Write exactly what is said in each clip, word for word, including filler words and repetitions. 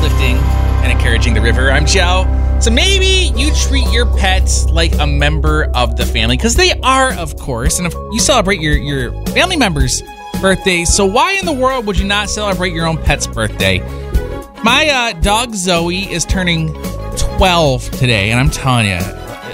uplifting and encouraging the river. I'm Joe. So maybe you treat your pets like a member of the family, because they are, of course, and if you celebrate your, your family members' birthdays, so why in the world would you not celebrate your own pet's birthday? My uh, dog Zoe is turning twelve today, and I'm telling you,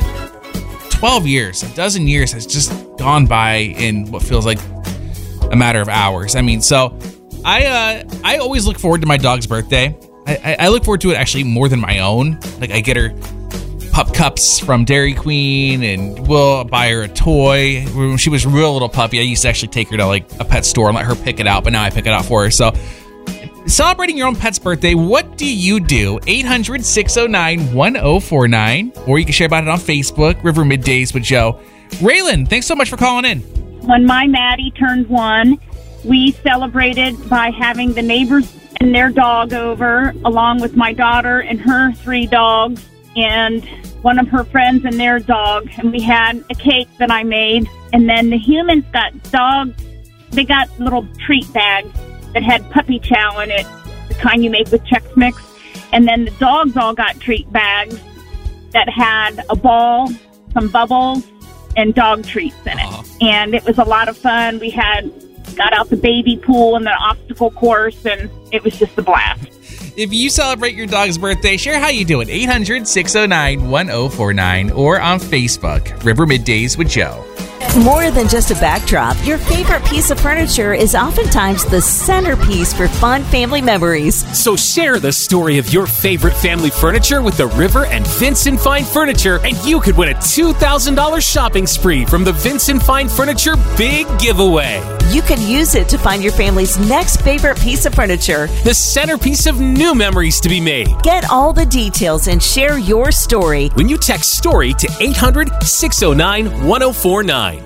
twelve years, a dozen years has just gone by in what feels like a matter of hours. I mean, so I uh, I always look forward to my dog's birthday. I, I look forward to it actually more than my own. Like, I get her pup cups from Dairy Queen, and we'll buy her a toy. When she was a real little puppy, I used to actually take her to like a pet store and let her pick it out, but now I pick it out for her. So celebrating your own pet's birthday, what do you do? eight hundred, six oh nine, one oh four nine, or you can share about it on Facebook, River Middays with Joe. Raylan, thanks so much for calling in. When my Maddie turned one, we celebrated by having the neighbors and their dog over, along with my daughter and her three dogs, and one of her friends and their dog. And we had a cake that I made. And then the humans got dogs. They got little treat bags that had puppy chow in it, the kind you make with Chex Mix. And then the dogs all got treat bags that had a ball, some bubbles, and dog treats in it. Uh-huh. And it was a lot of fun. We had got out the baby pool and the obstacle course, and it was just a blast. If you celebrate your dog's birthday, share how you do it. eight hundred, six oh nine, one oh four nine, or on Facebook, River Middays with Joe. More than just a backdrop, your favorite piece of furniture is oftentimes the centerpiece for fun family memories. So share the story of your favorite family furniture with the River and Vincent Fine Furniture, and you could win a two thousand dollars shopping spree from the Vincent Fine Furniture Big Giveaway. You can use it to find your family's next favorite piece of furniture, the centerpiece of new memories to be made. Get all the details and share your story when you text STORY to eight hundred, six oh nine, one oh four nine.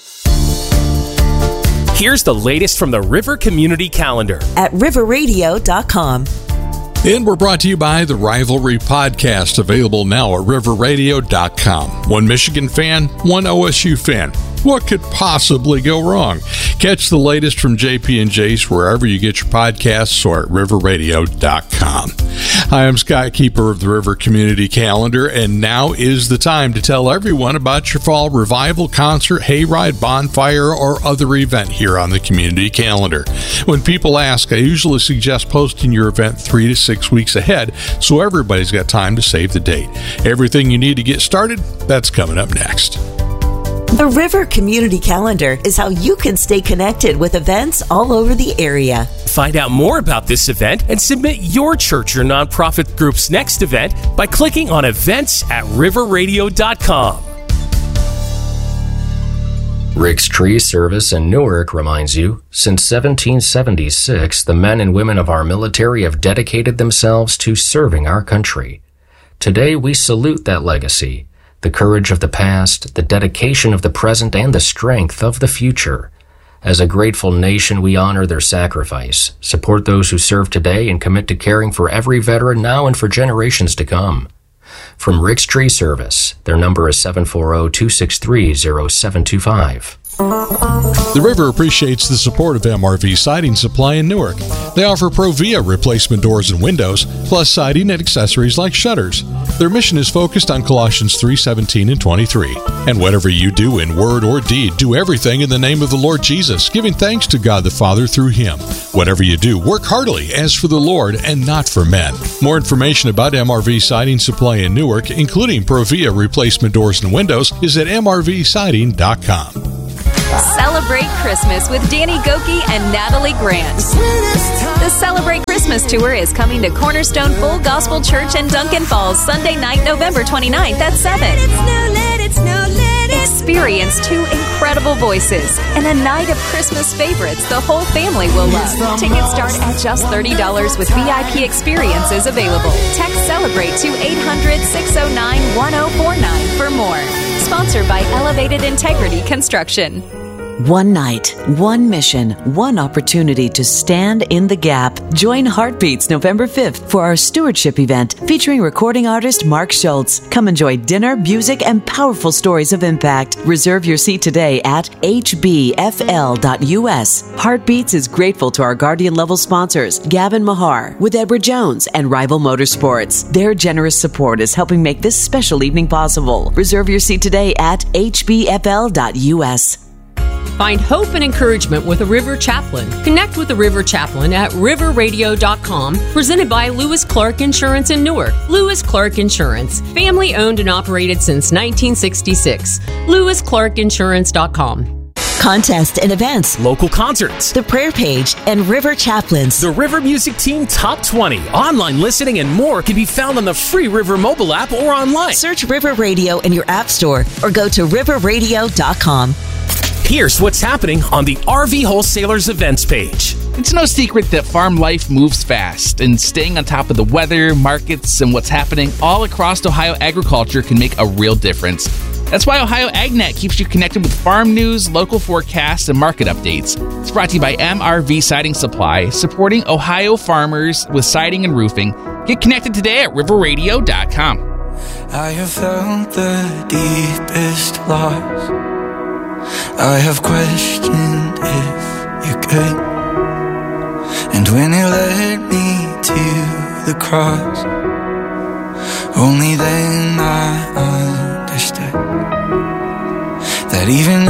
Here's the latest from the River Community Calendar at river radio dot com. And we're brought to you by the Rivalry Podcast, available now at river radio dot com. One Michigan fan, one O S U fan. What could possibly go wrong? Catch the latest from J P and Jace wherever you get your podcasts or at river radio dot com. Hi, I'm Scott, keeper of the River Community Calendar, and now is the time to tell everyone about your fall revival, concert, hayride, bonfire, or other event here on the Community Calendar. When people ask, I usually suggest posting your event three to six weeks ahead so everybody's got time to save the date. Everything you need to get started, that's coming up next. The River Community Calendar is how you can stay connected with events all over the area. Find out more about this event and submit your church or nonprofit group's next event by clicking on events at river radio dot com. Rick's Tree Service in Newark reminds you, since seventeen seventy-six, the men and women of our military have dedicated themselves to serving our country. Today, we salute that legacy, the courage of the past, the dedication of the present, and the strength of the future. As a grateful nation, we honor their sacrifice, support those who serve today, and commit to caring for every veteran now and for generations to come. From Rick's Tree Service, their number is seven four zero, two six three, zero seven two five. The River appreciates the support of M R V Siding Supply in Newark. They offer Provia replacement doors and windows, plus siding and accessories like shutters. Their mission is focused on Colossians three seventeen and twenty-three. And whatever you do in word or deed, do everything in the name of the Lord Jesus, giving thanks to God the Father through Him. Whatever you do, work heartily as for the Lord and not for men. More information about M R V Siding Supply in Newark, including Provia replacement doors and windows, is at m r v siding dot com. Celebrate Christmas with Danny Goki and Natalie Grant. The Celebrate Christmas Tour is coming to Cornerstone Full Gospel Church in Duncan Falls Sunday night, November twenty-ninth at seven. Experience two incredible voices and a night of Christmas favorites the whole family will love. Tickets start at just thirty dollars with V I P experiences available. Text Celebrate to eight hundred, six oh nine, one oh four nine for more. Sponsored by Elevated Integrity Construction. One night, one mission, one opportunity to stand in the gap. Join Heartbeats November fifth for our stewardship event featuring recording artist Mark Schultz. Come enjoy dinner, music, and powerful stories of impact. Reserve your seat today at h b f l dot u s. Heartbeats is grateful to our Guardian Level sponsors, Gavin Mahar with Edward Jones and Rival Motorsports. Their generous support is helping make this special evening possible. Reserve your seat today at h b f l dot u s. Find hope and encouragement with a River Chaplain. Connect with the River Chaplain at river radio dot com, presented by Lewis Clark Insurance in Newark. Lewis Clark Insurance, family owned and operated since nineteen sixty-six. lewis clark insurance dot com. Contests and events, Local concerts, the prayer page, and River Chaplains. the River Music Team Top twenty, online listening, and more can be found on the free River mobile app or online. Search River Radio in your app store or go to river radio dot com. Here's what's happening on the R V Wholesalers events page. It's no secret that farm life moves fast, and staying on top of the weather, markets, and what's happening all across Ohio agriculture can make a real difference. That's why Ohio AgNet keeps you connected with farm news, local forecasts, and market updates. It's brought to you by M R V Siding Supply, supporting Ohio farmers with siding and roofing. Get connected today at river radio dot com. I have felt the deepest loss. I have questioned if you're good. And when it led me to the cross, only then I understood that even